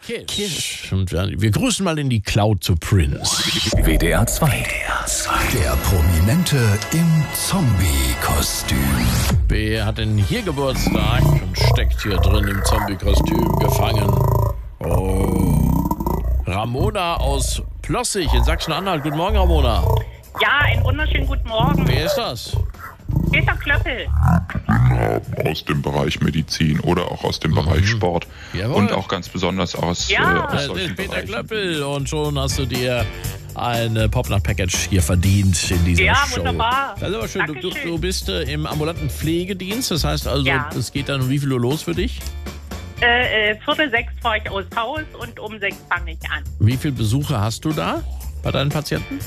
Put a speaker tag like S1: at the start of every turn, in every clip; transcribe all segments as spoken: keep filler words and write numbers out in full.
S1: Kiss.
S2: Kiss. Und wir grüßen mal in die Cloud zu Prince.
S3: W D R zwei. Der Prominente im Zombie-Kostüm.
S2: Wer hat denn hier Geburtstag und steckt hier drin im Zombie-Kostüm gefangen? Oh. Ramona aus Plossig in Sachsen-Anhalt. Guten Morgen, Ramona.
S4: Ja, einen wunderschönen guten Morgen.
S2: Wer ist das?
S4: Peter Klöppel.
S5: Aus dem Bereich Medizin oder auch aus dem Bereich Sport.
S2: Jawohl.
S5: Und auch ganz besonders aus,
S4: Ja.
S5: äh, aus
S2: Das
S5: solchen
S2: ist Peter
S5: Bereichen.
S2: Klöppel und schon hast du dir ein Popnacht-Package hier verdient in dieser
S4: Ja,
S2: Show.
S4: wunderbar.
S2: Das ist aber schön. Du, du,
S4: Dankeschön.
S2: du bist äh, im ambulanten Pflegedienst. Das heißt also,
S4: Ja.
S2: es geht dann um wie viel Uhr los für dich?
S4: Äh, äh, Viertel sechs fahre ich aus Haus und um sechs fange ich an.
S2: Wie viele Besuche hast du da bei deinen Patienten?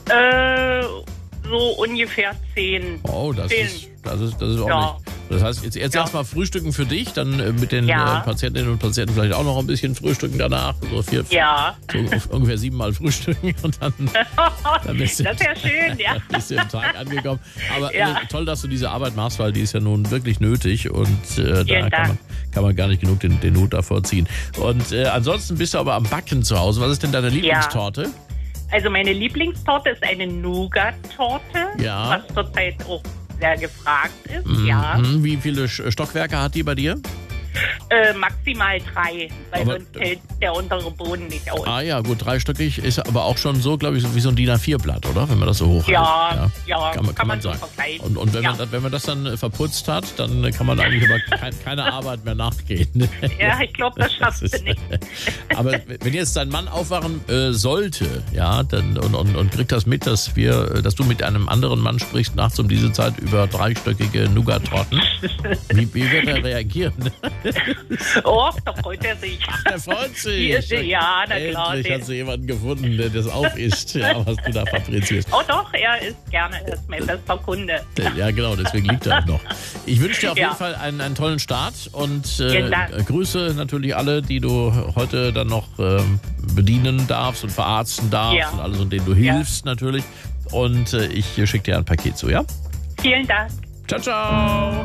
S4: Äh, so ungefähr zehn.
S2: Oh, das
S4: Zehn.
S2: ist, das ist, das ist
S4: Ja.
S2: ordentlich. Das heißt, jetzt, jetzt
S4: Ja.
S2: erstmal frühstücken für dich, dann äh, mit den
S4: Ja.
S2: äh, Patientinnen und Patienten vielleicht auch noch ein bisschen frühstücken danach. So, vier,
S4: Ja.
S2: so uf- ungefähr siebenmal frühstücken und dann, dann bist du,
S4: Das ist ja schön, ja.
S2: dann bist du im Tag angekommen. Aber
S4: Ja.
S2: äh, toll, dass du diese Arbeit machst, weil die ist ja nun wirklich nötig und äh, da
S4: Vielen
S2: kann
S4: Dank.
S2: man, kann man gar nicht genug den, den Hut davor ziehen. Und äh, ansonsten bist du aber am Backen zu Hause. Was ist denn deine Lieblingstorte?
S4: Also meine Lieblingstorte ist eine Nougat-Torte,
S2: Ja.
S4: was zurzeit auch sehr gefragt ist. Ja,
S2: Mhm. Wie viele Sch- Stockwerke hat die bei dir?
S4: äh, maximal drei, weil
S2: Aber-
S4: sonst hält der untere Boden nicht aus.
S2: Ah ja, gut, dreistöckig ist aber auch schon so, glaube ich, so wie so ein D I N A vier Blatt, oder? Wenn man das so hoch
S4: Ja, ja,
S2: kann man, kann man
S4: so
S2: sagen.
S4: vergleichen.
S2: Und, und wenn,
S4: ja.
S2: man, das- wenn man das dann äh, verputzt hat, dann kann man eigentlich aber kein, keine Arbeit mehr nachgehen.
S4: Ja, ich glaube, das schaffst
S2: Das
S4: du
S2: ist-
S4: nicht.
S2: Aber wenn jetzt dein Mann aufwachen äh, sollte, ja, dann, und, und, und kriegt das mit, dass wir, äh, dass du mit einem anderen Mann sprichst nachts um diese Zeit über dreistöckige Nougat-Torten, wie, wie wird er reagieren?
S4: Oh, da freut er sich.
S2: Er freut sich.
S4: Hier ist sie, ja, na klar.
S2: Endlich hast du jemanden gefunden, der das aufisst, ja, was du da fabrizierst.
S4: Oh doch, er ist gerne, er ist mein bester Kunde.
S2: Ja, genau, deswegen liegt er auch noch. Ich wünsche dir auf
S4: Ja.
S2: jeden Fall einen, einen tollen Start und
S4: Vielen
S2: äh,
S4: Dank.
S2: grüße natürlich alle, die du heute dann noch ähm, bedienen darfst und verarzten darfst
S4: Ja.
S2: und alles, und denen du hilfst natürlich. Und äh, ich schicke dir ein Paket zu, ja?
S4: Vielen Dank.
S2: Ciao, ciao!